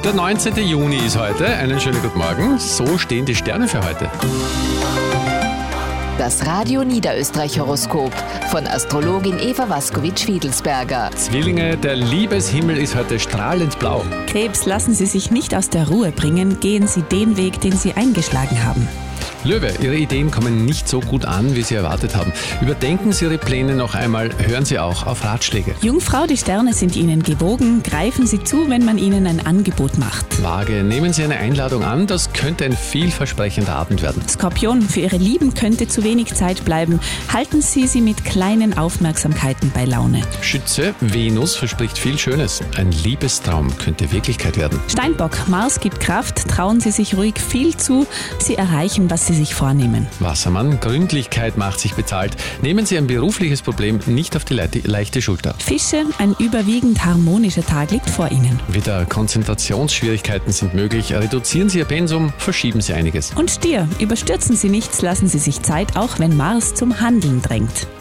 Der 19. Juni ist heute. Einen schönen guten Morgen. So stehen die Sterne für heute. Das Radio Niederösterreich-Horoskop von Astrologin Eva Waskowitsch-Wiedelsberger. Zwillinge, der Liebeshimmel ist heute strahlend blau. Krebs, lassen Sie sich nicht aus der Ruhe bringen. Gehen Sie den Weg, den Sie eingeschlagen haben. Löwe, Ihre Ideen kommen nicht so gut an, wie Sie erwartet haben. Überdenken Sie Ihre Pläne noch einmal. Hören Sie auch auf Ratschläge. Jungfrau, die Sterne sind Ihnen gewogen. Greifen Sie zu, wenn man Ihnen ein Angebot macht. Waage, nehmen Sie eine Einladung an. Das könnte ein vielversprechender Abend werden. Skorpion, für Ihre Lieben könnte zu wenig Zeit bleiben. Halten Sie sie mit kleinen Aufmerksamkeiten bei Laune. Schütze, Venus verspricht viel Schönes. Ein Liebestraum könnte Wirklichkeit werden. Steinbock, Mars gibt Kraft. Trauen Sie sich ruhig viel zu. Sie erreichen, was Sie sich vornehmen. Wassermann, Gründlichkeit macht sich bezahlt. Nehmen Sie ein berufliches Problem nicht auf die leichte Schulter. Fische, ein überwiegend harmonischer Tag liegt vor Ihnen. Wieder Konzentrationsschwierigkeiten sind möglich. Reduzieren Sie Ihr Pensum, verschieben Sie einiges. Und Stier, überstürzen Sie nichts, lassen Sie sich Zeit, auch wenn Mars zum Handeln drängt.